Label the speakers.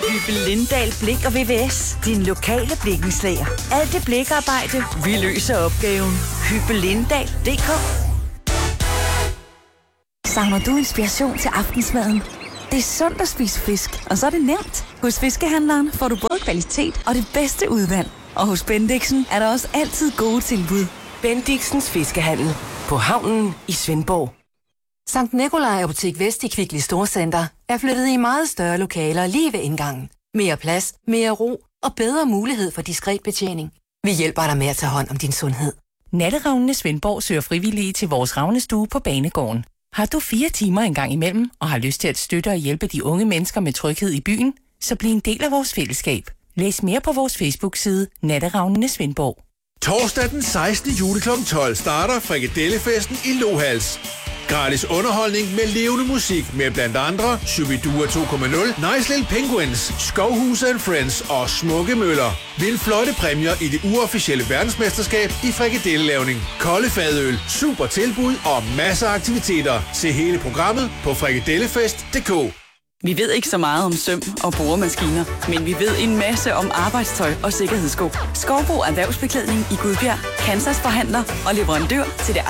Speaker 1: Hyppel Lindahl Blik og VVS. Din lokale blikkenslager. Alt det blikarbejde, vi løser opgaven. Hyppel Lindahl.dk.
Speaker 2: Savner du inspiration til aftensmaden? Det er sundt at spise fisk, og så er det nemt. Hos Fiskehandleren får du både kvalitet og det bedste udvalg. Og hos Bendixen er der også altid gode tilbud.
Speaker 3: Bendixens Fiskehandel. På havnen i Svendborg.
Speaker 4: Sankt Nikolaj Apotek Vest i Kvickly Storcenter er flyttet i meget større lokaler lige ved indgangen. Mere plads, mere ro og bedre mulighed for diskret betjening. Vi hjælper dig med at tage hånd om din sundhed.
Speaker 5: Natteravnene Svendborg søger frivillige til vores ravnestue på Banegården. Har du 4 timer en gang imellem og har lyst til at støtte og hjælpe de unge mennesker med tryghed i byen, så bliv en del af vores fællesskab. Læs mere på vores Facebook-side Natteravnene Svendborg.
Speaker 6: Torsdag den 16. juli kl. 12 starter Frikadellefesten i Lohals. Gratis underholdning med levende musik med blandt andre Shubidua 2.0, Nice Little Penguins, Skovhuse and Friends og Smukke Møller. Vind flotte præmier i det uofficielle verdensmesterskab i frikadellelavning. Kolde fadøl, super tilbud og masser af aktiviteter. Se hele programmet på frikadellefest.dk.
Speaker 1: Vi ved ikke så meget om søm og boremaskiner, men vi ved en masse om arbejdstøj og sikkerhedssko. Skovbo Erhvervsbeklædning i Gudbjerg, Kansas forhandler og leverandør til det